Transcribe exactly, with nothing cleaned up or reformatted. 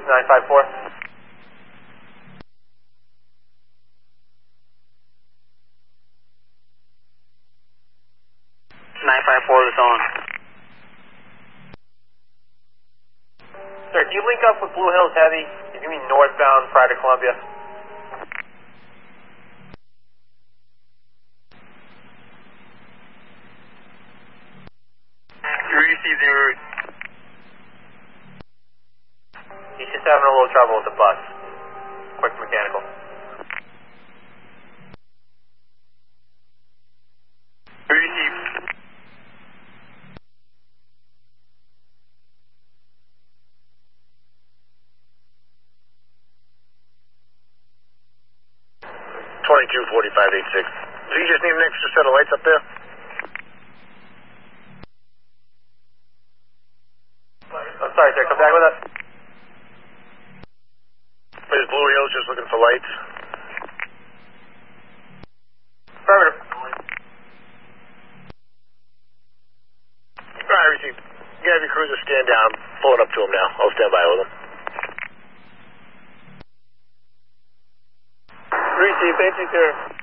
nine five four. nine five four is on. Sir, can you link up with Blue Hills Heavy? You're going to be northbound prior to Columbia. You received the route. He's just having a little trouble with the bus. Quick mechanical. You received. twenty-two forty-five eighty-six. So you just need an extra set of lights up there? I'm sorry, sir. Come back with us. Is Blue Hills just looking for lights? Affirmative. All right, receive. You have your cruiser stand down. Pulling up to him now. I'll stand by with him. Receive. Thank you, sir.